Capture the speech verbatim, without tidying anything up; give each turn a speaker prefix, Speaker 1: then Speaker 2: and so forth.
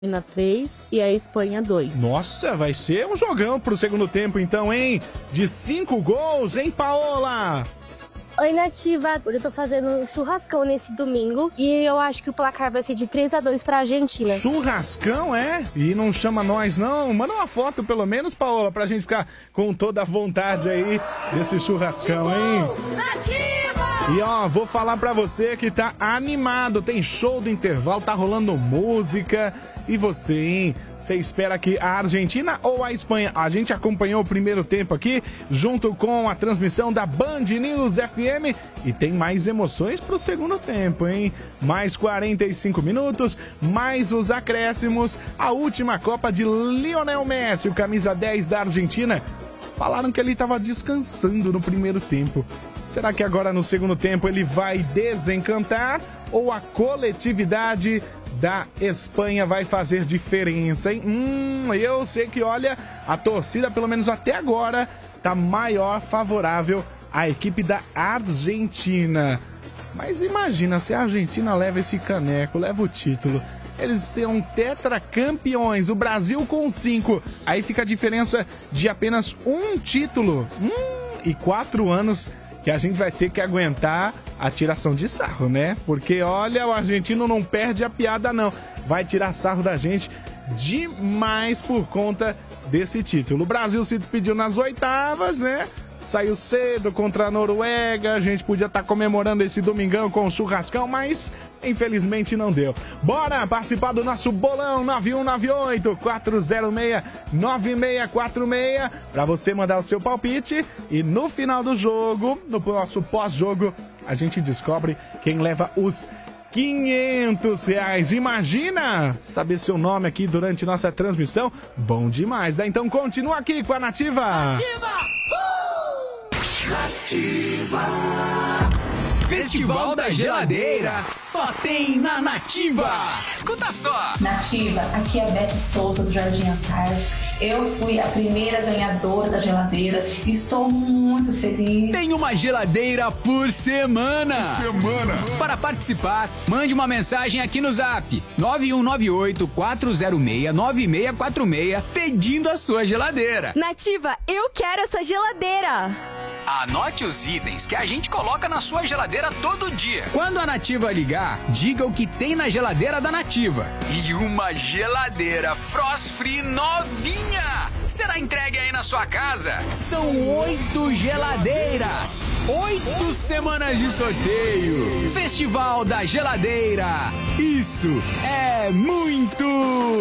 Speaker 1: Na três e a Espanha dois.
Speaker 2: Nossa, vai ser um jogão pro segundo tempo então, hein? De cinco gols, hein, Paola?
Speaker 1: Oi, Nativa. Hoje eu tô fazendo um churrascão nesse domingo e eu acho que o placar vai ser de três a dois pra Argentina.
Speaker 2: Churrascão, é? E não chama nós, não? Manda uma foto, pelo menos, Paola, pra gente ficar com toda a vontade aí desse churrascão, hein?
Speaker 3: Nativa!
Speaker 2: E ó, vou falar pra você que tá animado, tem show do intervalo, tá rolando música. E você, hein? Você espera que a Argentina ou a Espanha? A gente acompanhou o primeiro tempo aqui, junto com a transmissão da Band News F M. E tem mais emoções pro segundo tempo, hein? Mais quarenta e cinco minutos, mais os acréscimos. A última Copa de Lionel Messi, o camisa dez da Argentina. Falaram que ele estava descansando no primeiro tempo. Será que agora no segundo tempo ele vai desencantar? Ou a coletividade da Espanha vai fazer diferença, hein? Hum, eu sei que, olha, a torcida, pelo menos até agora, tá maior favorável à equipe da Argentina. Mas imagina se a Argentina leva esse caneco, leva o título. Eles são tetracampeões, o Brasil com cinco. Aí fica a diferença de apenas um título. Hum, e quatro anos que a gente vai ter que aguentar a tiração de sarro, né? Porque, olha, o argentino não perde a piada, não. Vai tirar sarro da gente demais por conta desse título. O Brasil se despediu nas oitavas, né? Saiu cedo contra a Noruega, a gente podia estar comemorando esse domingão com o churrascão, mas infelizmente não deu. Bora participar do nosso bolão nove um nove oito, quatro zero seis, nove seis quatro seis para você mandar o seu palpite e no final do jogo, no nosso pós-jogo, a gente descobre quem leva os quinhentos reais. Imagina saber seu nome aqui durante nossa transmissão. Bom demais, né? Então continua aqui com a Nativa.
Speaker 3: Nativa! Nativa!
Speaker 4: Festival da Geladeira só tem na Nativa. Escuta só.
Speaker 5: Nativa, aqui é a Beth Souza do Jardim Antártico. Eu fui a primeira ganhadora da geladeira. Estou muito feliz.
Speaker 4: Tem uma geladeira por semana.
Speaker 2: Semana.
Speaker 4: Para participar, mande uma mensagem aqui no Zap nove um nove oito, quatro zero seis, nove seis quatro seis pedindo a sua geladeira.
Speaker 6: Nativa, eu quero essa geladeira.
Speaker 4: Anote os itens que a gente coloca na sua geladeira todo dia. Quando a Nativa ligar, diga o que tem na geladeira da Nativa. E uma geladeira Frost Free novinha será entregue aí na sua casa. São oito geladeiras. Oito semanas de sorteio. Festival da Geladeira. Isso é muito